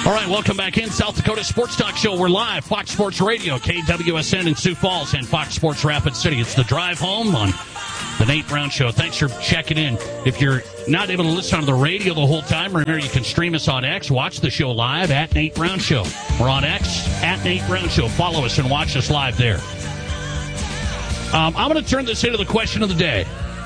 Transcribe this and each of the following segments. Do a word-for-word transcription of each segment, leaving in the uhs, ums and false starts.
All right, welcome back in South Dakota Sports Talk Show. We're live, Fox Sports Radio, K W S N in Sioux Falls, and Fox Sports Rapid City. It's the drive home on the Nate Brown Show. Thanks for checking in. If you're not able to listen on the radio the whole time, remember you can stream us on X. Watch the show live at Nate Brown Show. We're on X, at Nate Brown Show. Follow us and watch us live there. Um, I'm going to turn this into the question of the day.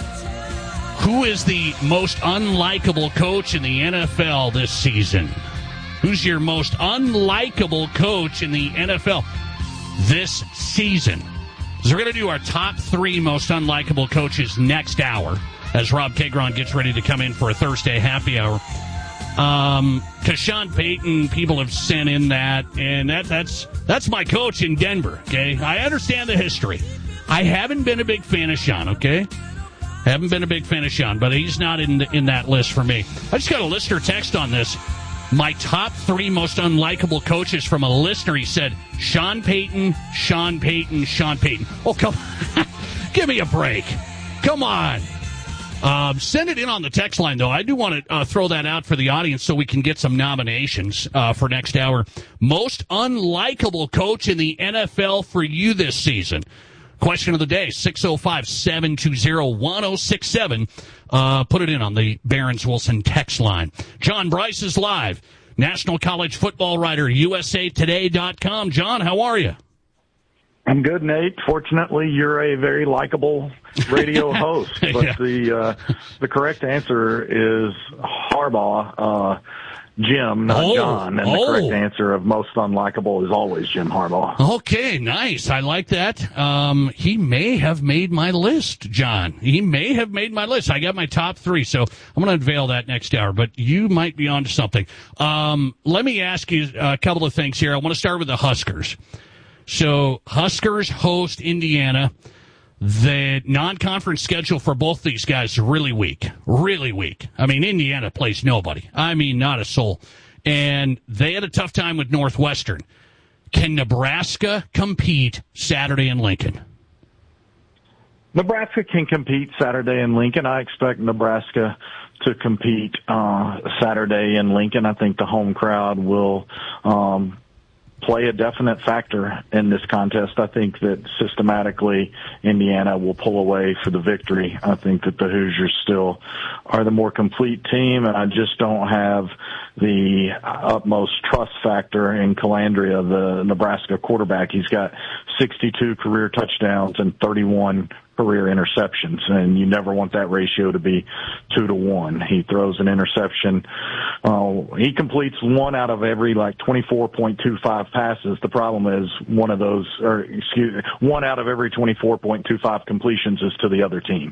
Who is the most unlikable coach in the N F L this season? Who's your most unlikable coach in the N F L this season? So we're going to do our top three most unlikable coaches next hour as Rob Kagron gets ready to come in for a Thursday happy hour. Um, because Sean Payton, people have sent in that, and that that's that's my coach in Denver, okay? I understand the history. I haven't been a big fan of Sean, okay? Haven't been a big fan of Sean, but he's not in the, in that list for me. I just got a listener text on this. My top three most unlikable coaches from a listener. He said, Sean Payton, Sean Payton, Sean Payton. Oh, come on. Give me a break. Come on. Um, send it in on the text line, though. I do want to uh, throw that out for the audience so we can get some nominations uh, for next hour. Most unlikable coach in the N F L for you this season. Question of the day, six oh five, seven two zero, one oh six seven. Uh, put it in on the Barron's Wilson text line. John Bryce is live. National College Football writer, U S A Today dot com. John, how are you? I'm good, Nate. Fortunately, you're a very likable radio host. But yeah. the uh, the correct answer is Harbaugh. Uh, Jim, not oh, John. And oh. the correct answer of most unlikable is always Jim Harbaugh. Okay, nice. I like that. Um, he may have made my list, John. He may have made my list. I got my top three, so I'm going to unveil that next hour, but you might be onto something. Um, let me ask you a couple of things here. I want to start with the Huskers. So Huskers host Indiana. The non-conference schedule for both these guys is really weak, really weak. I mean, Indiana plays nobody. I mean, not a soul. And they had a tough time with Northwestern. Can Nebraska compete Saturday in Lincoln? Nebraska can compete Saturday in Lincoln. I expect Nebraska to compete uh, Saturday in Lincoln. I think the home crowd will um play a definite factor in this contest. I think that systematically Indiana will pull away for the victory. I think that the Hoosiers still are the more complete team, and I just don't have the utmost trust factor in Calandria, the Nebraska quarterback. He's got sixty-two career touchdowns and thirty-one career interceptions, and you never want that ratio to be two to one. He throws an interception. Uh, he completes one out of every like twenty-four point two five passes. The problem is one of those, or excuse me, one out of every twenty-four point two five completions is to the other team.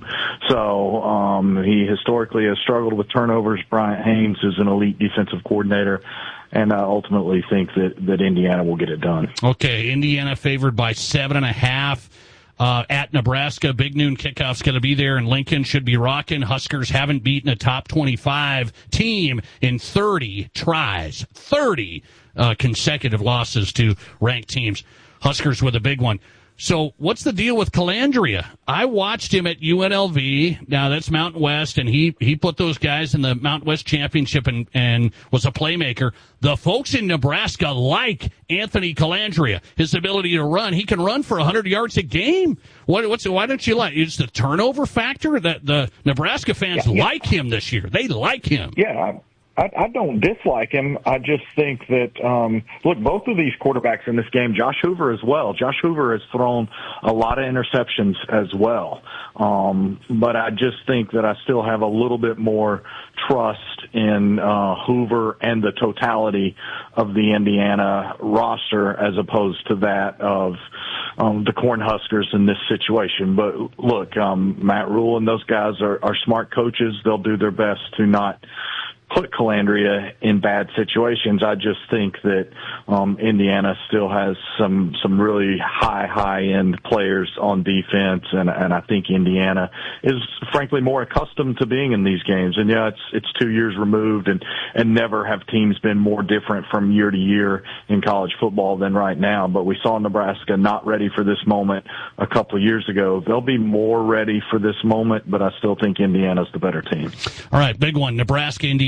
So um, he historically has struggled with turnovers. Bryant Haynes is an elite defensive coordinator. And I ultimately think that, that Indiana will get it done. Okay, Indiana favored by seven and a half. Uh, at Nebraska, big noon kickoff's going to be there, and Lincoln should be rocking. Huskers haven't beaten a top twenty-five team in thirty tries, thirty uh, consecutive losses to ranked teams. Huskers with a big one. So what's the deal with Calandria? I watched him at U N L V. Now that's Mountain West, and he, he put those guys in the Mountain West Championship and, and was a playmaker. The folks in Nebraska like Anthony Calandria, his ability to run. He can run for one hundred yards a game. What, what's, why don't you like? It's the turnover factor that the Nebraska fans yeah, yeah. like him this year. They like him. Yeah, I, I don't dislike him. I just think that, um, look, both of these quarterbacks in this game, Josh Hoover as well. Josh Hoover has thrown a lot of interceptions as well. Um, but I just think that I still have a little bit more trust in uh, Hoover and the totality of the Indiana roster as opposed to that of um, the Cornhuskers in this situation. But look, um, Matt Rule and those guys are, are smart coaches. They'll do their best to not put Calandria in bad situations. I just think that um, Indiana still has some some really high, high-end players on defense, and, and I think Indiana is, frankly, more accustomed to being in these games. And, yeah, it's it's two years removed, and, and never have teams been more different from year to year in college football than right now. But we saw Nebraska not ready for this moment a couple of years ago. They'll be more ready for this moment, but I still think Indiana's the better team. All right, big one, Nebraska, Indiana.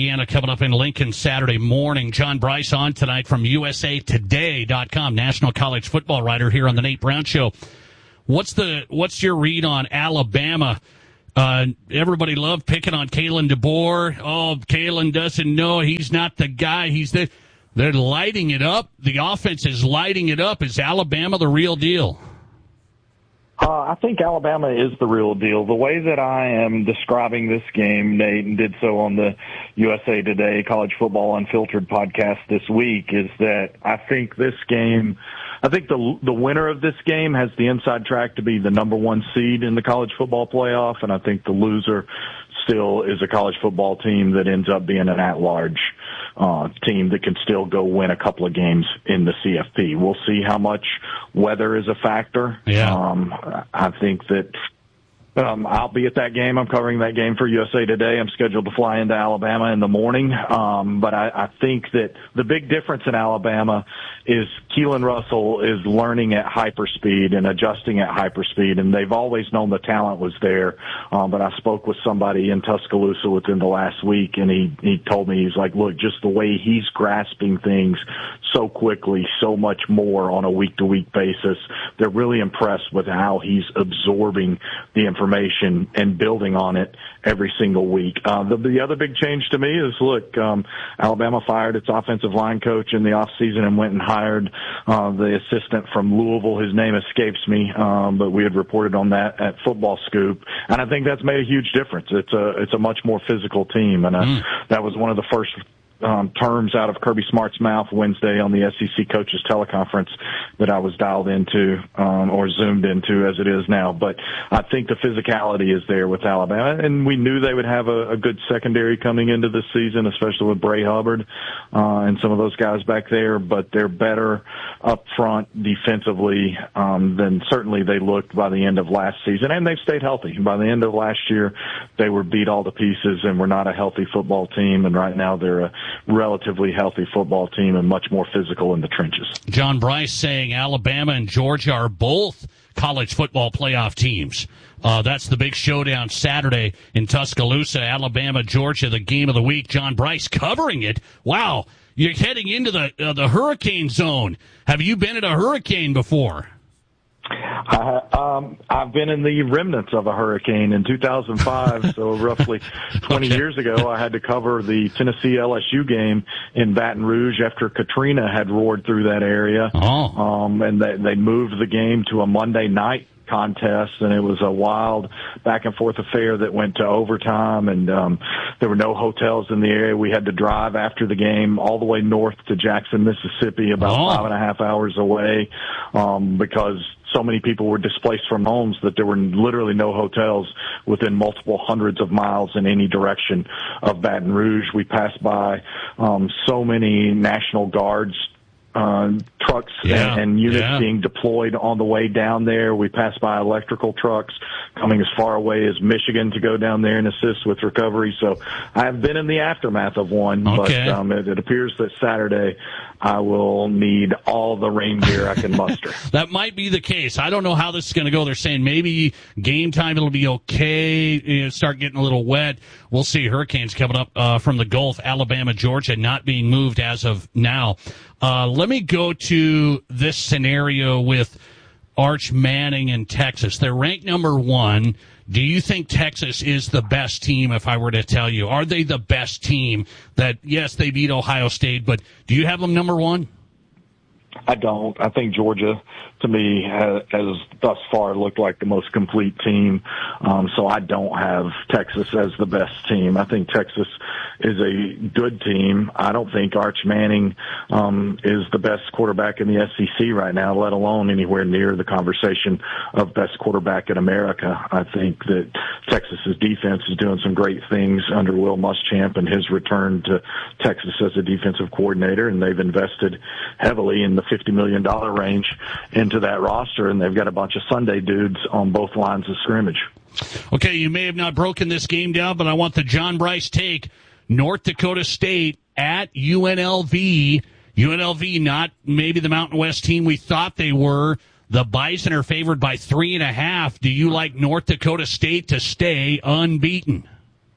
Indiana coming up in Lincoln Saturday morning. John Bryce on tonight from U S A Today dot com, national college football writer here on the Nate Brown Show. What's the what's your read on Alabama? Uh, everybody loved picking on Kalen DeBoer. Oh, Kalen doesn't know. He's not the guy. He's the. They're lighting it up. The offense is lighting it up. Is Alabama the real deal? Uh, I think Alabama is the real deal. The way that I am describing this game, Nate, and did so on the U S A Today College Football Unfiltered podcast this week, is that I think this game, I think the the winner of this game has the inside track to be the number one seed in the college football playoff, and I think the loser still is a college football team that ends up being an at-large uh, team that can still go win a couple of games in the C F P. We'll see how much weather is a factor. Yeah. Um, I think that Um, I'll be at that game. I'm covering that game for U S A Today. I'm scheduled to fly into Alabama in the morning. Um, but I, I think that the big difference in Alabama is Keelan Russell is learning at hyperspeed and adjusting at hyperspeed, and they've always known the talent was there. Um, but I spoke with somebody in Tuscaloosa within the last week, and he, he told me, he's like, look, just the way he's grasping things so quickly, so much more on a week-to-week basis, they're really impressed with how he's absorbing the information and building on it every single week. Uh, the, the other big change to me is, look, um, Alabama fired its offensive line coach in the offseason and went and hired uh, the assistant from Louisville. His name escapes me, um, but we had reported on that at Football Scoop, and I think that's made a huge difference. It's a it's a much more physical team, and uh, mm. that was one of the first Um, terms out of Kirby Smart's mouth Wednesday on the S E C coaches teleconference that I was dialed into, um, or zoomed into as it is now. But I think the physicality is there with Alabama, and we knew they would have a, a good secondary coming into this season, especially with Bray Hubbard uh, and some of those guys back there. But they're better up front defensively um, than certainly they looked by the end of last season, and they've stayed healthy. By the end of last year, they were beat all to pieces and were not a healthy football team, and right now they're a relatively healthy football team and much more physical in the trenches. John Bryce saying Alabama and Georgia are both college football playoff teams. Uh, that's the big showdown Saturday in Tuscaloosa. Alabama, Georgia, the game of the week. John Bryce covering it. Wow, you're heading into the uh, the hurricane zone. Have you been at a hurricane before? I, um, I've been in the remnants of a hurricane in two thousand five, so roughly twenty okay. years ago, I had to cover the Tennessee L S U game in Baton Rouge after Katrina had roared through that area. Oh. Um, and they, they moved the game to a Monday night contest, and it was a wild back and forth affair that went to overtime, and um, there were no hotels in the area. We had to drive after the game all the way north to Jackson, Mississippi, about oh. five and a half hours away, um, because so many people were displaced from homes that there were literally no hotels within multiple hundreds of miles in any direction of Baton Rouge. We passed by um, so many National Guards Uh, trucks yeah, and, and units yeah. being deployed on the way down there. We passed by electrical trucks coming as far away as Michigan to go down there and assist with recovery. So I have been in the aftermath of one, okay. but um, it, it appears that Saturday I will need all the rain gear I can muster. That might be the case. I don't know how this is going to go. They're saying maybe game time it'll be okay, you know, start getting a little wet. We'll see. Hurricanes coming up uh, from the Gulf, Alabama, Georgia, not being moved as of now. Uh, let me go to this scenario with Arch Manning in Texas. They're ranked number one. Do you think Texas is the best team, if I were to tell you? Are they the best team that, yes, they beat Ohio State, but do you have them number one? I don't. I think Georgia, to me, has, has thus far looked like the most complete team. Um, so I don't have Texas as the best team. I think Texas is a good team. I don't think Arch Manning um, is the best quarterback in the S E C right now, let alone anywhere near the conversation of best quarterback in America. I think that Texas's defense is doing some great things under Will Muschamp and his return to Texas as a defensive coordinator, and they've invested heavily in the fifty million dollars range into that roster, and they've got a bunch of Sunday dudes on both lines of scrimmage. Okay, you may have not broken this game down, but I want the John Bryce take. North Dakota State at U N L V. U N L V not maybe the Mountain West team we thought they were. The Bison are favored by three and a half. Do you like North Dakota State to stay unbeaten?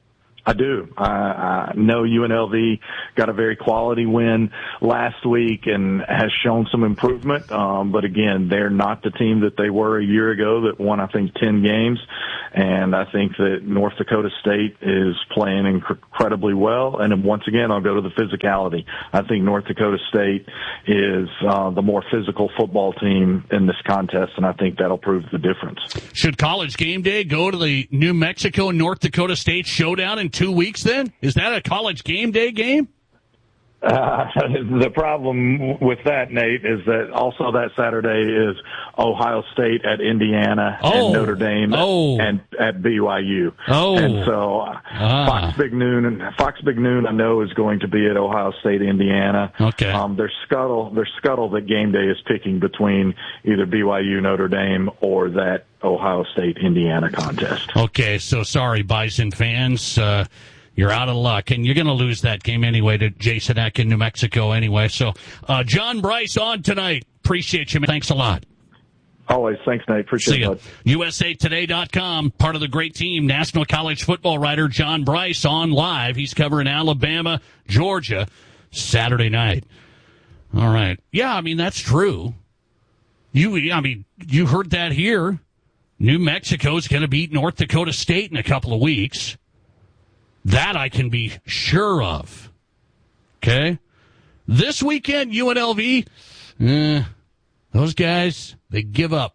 I do. I, I know U N L V got a very quality win last week and has shown some improvement. Um, but again, they're not the team that they were a year ago that won, I think, ten games. And I think that North Dakota State is playing incredibly well. And then once again, I'll go to the physicality. I think North Dakota State is uh, the more physical football team in this contest, and I think that'll prove the difference. Should College Game Day go to the New Mexico North Dakota State showdown in two weeks then? Is that a College Game Day game? Uh, the problem with that, Nate, is that also that Saturday is Ohio State at Indiana oh. and Notre Dame oh. and at B Y U. Oh. And so uh, ah. Fox Big Noon and Fox Big Noon I know is going to be at Ohio State, Indiana. Okay. Um, there's scuttle, there's scuttle that Game Day is picking between either B Y U, Notre Dame, or that Ohio State, Indiana contest. Okay, so sorry, Bison fans. Uh, You're out of luck, and you're going to lose that game anyway to Jason Eck in New Mexico anyway. So, uh, John Bryce on tonight. Appreciate you, man. Thanks a lot. Always. Thanks, Nate. Appreciate See it, ya. bud. U S A Today dot com, part of the great team, National College Football writer John Bryce on live. He's covering Alabama, Georgia, Saturday night. All right. Yeah, I mean, that's true. You, I mean, you heard that here. New Mexico's going to beat North Dakota State in a couple of weeks. That I can be sure of. Okay? This weekend, U N L V, eh, those guys, they give up.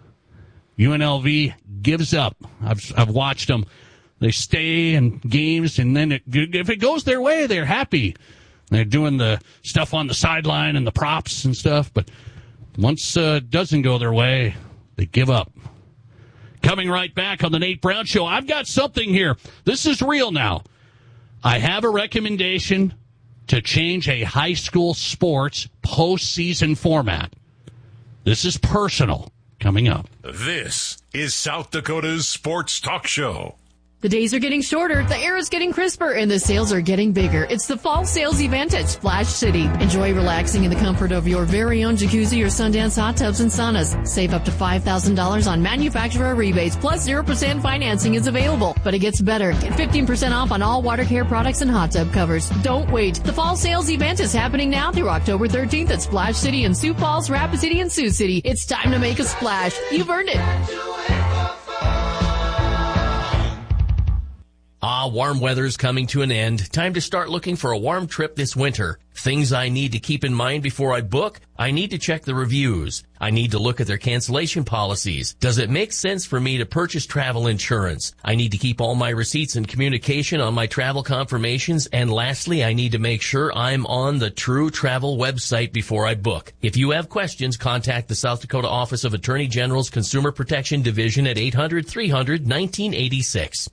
U N L V gives up. I've, I've watched them. They stay in games, and then it, if it goes their way, they're happy. They're doing the stuff on the sideline and the props and stuff, but once uh, it doesn't go their way, they give up. Coming right back on the Nate Brown Show. I've got something here. This is real now. I have a recommendation to change a high school sports postseason format. This is personal. Coming up. This is South Dakota's Sports Talk Show. The days are getting shorter, the air is getting crisper, and the sales are getting bigger. It's the fall sales event at Splash City. Enjoy relaxing in the comfort of your very own jacuzzi or Sundance hot tubs and saunas. Save up to five thousand dollars on manufacturer rebates, plus zero percent financing is available. But it gets better. Get fifteen percent off on all water care products and hot tub covers. Don't wait. The fall sales event is happening now through October thirteenth at Splash City in Sioux Falls, Rapid City, and Sioux City. It's time to make a splash. You've earned it. Ah, warm weather's coming to an end. Time to start looking for a warm trip this winter. Things I need to keep in mind before I book. I need to check the reviews. I need to look at their cancellation policies. Does it make sense for me to purchase travel insurance? I need to keep all my receipts and communication on my travel confirmations. And lastly, I need to make sure I'm on the True Travel website before I book. If you have questions, contact the South Dakota Office of Attorney General's Consumer Protection Division at eight hundred, three hundred, nineteen eighty-six.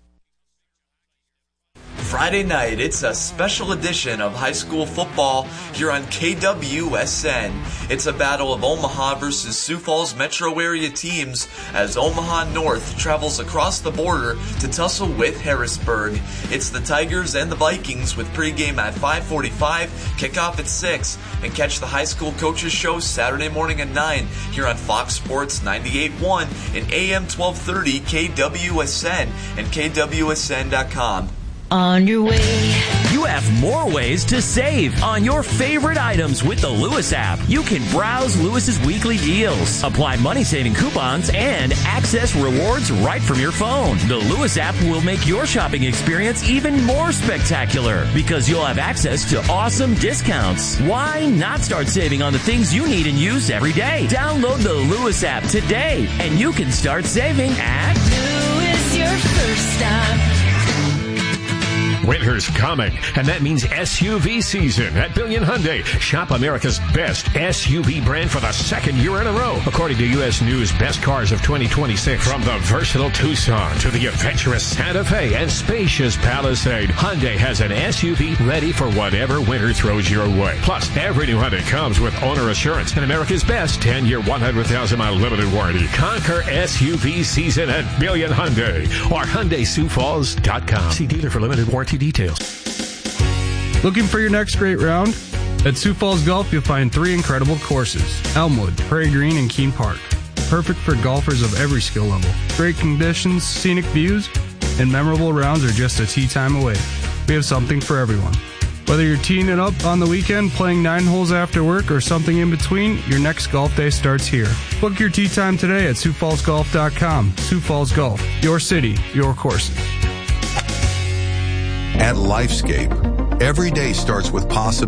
Friday night, it's a special edition of high school football here on K W S N. It's a battle of Omaha versus Sioux Falls metro area teams as Omaha North travels across the border to tussle with Harrisburg. It's the Tigers and the Vikings with pregame at five forty-five, kickoff at six, and catch the high school coaches show Saturday morning at nine here on Fox Sports ninety-eight point one and A M twelve thirty K W S N and K W S N dot com. On your way. You have more ways to save on your favorite items with the Lewis app. You can browse Lewis's weekly deals, apply money-saving coupons, and access rewards right from your phone. The Lewis app will make your shopping experience even more spectacular because you'll have access to awesome discounts. Why not start saving on the things you need and use every day? Download the Lewis app today, and you can start saving at Lewis, your first stop. Winter's coming, and that means S U V season at Billion Hyundai. Shop America's best S U V brand for the second year in a row. According to U S News Best Cars of twenty twenty-six, from the versatile Tucson to the adventurous Santa Fe and spacious Palisade, Hyundai has an S U V ready for whatever winter throws your way. Plus, every new Hyundai comes with owner assurance and America's best ten-year, one hundred thousand mile limited warranty. Conquer S U V season at Billion Hyundai or Hyundai Sioux Falls dot com. See dealer for limited warranty details. Looking for your next great round? At Sioux Falls Golf, you'll find three incredible courses: Elmwood, Prairie Green, and Keene Park. Perfect for golfers of every skill level. Great conditions, scenic views, and memorable rounds are just a tee time away. We have something for everyone. Whether you're teeing it up on the weekend, playing nine holes after work, or something in between, your next golf day starts here. Book your tee time today at Sioux Falls Golf dot com. Sioux Falls Golf, your city, your courses. At Lifescape, every day starts with possibility.